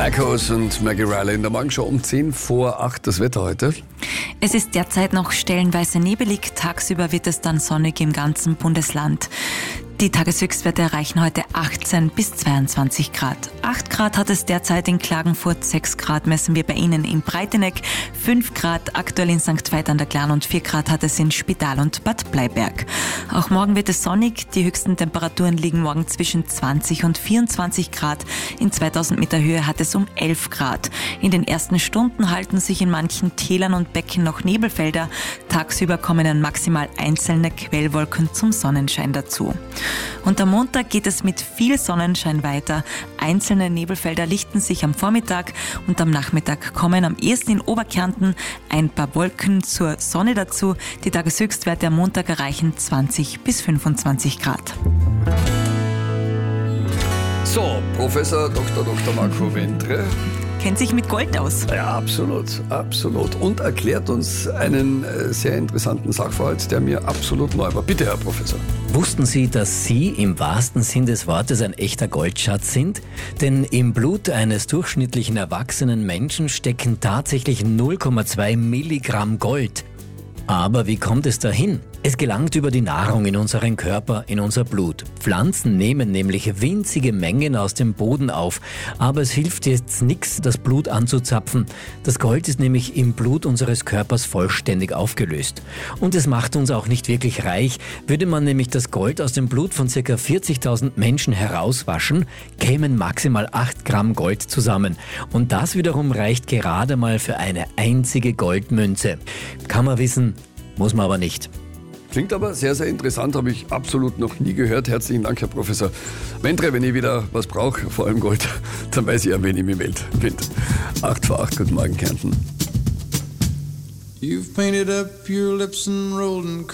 Echoes und Maggie Riley in der Morgenshow um 10 vor 8 das Wetter heute. Es ist derzeit noch stellenweise nebelig, tagsüber wird es dann sonnig im ganzen Bundesland. Die Tageshöchstwerte erreichen heute 18 bis 22 Grad. 8 Grad hat es derzeit in Klagenfurt, 6 Grad messen wir bei Ihnen in Breiteneck, 5 Grad aktuell in St. Veit an der Glan und 4 Grad hat es in Spital und Bad Bleiberg. Auch morgen wird es sonnig, die höchsten Temperaturen liegen morgen zwischen 20 und 24 Grad. In 2000 Meter Höhe hat es um 11 Grad. In den ersten Stunden halten sich in manchen Tälern und Becken noch Nebelfelder. Tagsüber kommen dann maximal einzelne Quellwolken zum Sonnenschein dazu. Und am Montag geht es mit viel Sonnenschein weiter. Einzelne Nebelfelder lichten sich am Vormittag und am Nachmittag kommen am ehesten in Oberkärnten ein paar Wolken zur Sonne dazu. Die Tageshöchstwerte am Montag erreichen 20 bis 25 Grad. So, Professor Dr. Marco Wentre. Kennt sich mit Gold aus. Ja, absolut. Und erklärt uns einen sehr interessanten Sachverhalt, der mir absolut neu war. Bitte, Herr Professor. Wussten Sie, dass Sie im wahrsten Sinn des Wortes ein echter Goldschatz sind? Denn im Blut eines durchschnittlichen erwachsenen Menschen stecken tatsächlich 0,2 Milligramm Gold. Aber wie kommt es dahin? Es gelangt über die Nahrung in unseren Körper, in unser Blut. Pflanzen nehmen nämlich winzige Mengen aus dem Boden auf. Aber es hilft jetzt nichts, das Blut anzuzapfen. Das Gold ist nämlich im Blut unseres Körpers vollständig aufgelöst. Und es macht uns auch nicht wirklich reich. Würde man nämlich das Gold aus dem Blut von ca. 40.000 Menschen herauswaschen, kämen maximal 8 Gramm Gold zusammen. Und das wiederum reicht gerade mal für eine einzige Goldmünze. Kann man wissen, muss man aber nicht. Klingt aber sehr, sehr interessant, habe ich absolut noch nie gehört. Herzlichen Dank, Herr Professor Wentre. Wenn ich wieder was brauche, vor allem Gold, dann weiß ich, an wen ich mich melde. 8 vor 8, guten Morgen, Kärnten. You've painted up your lips and rolled and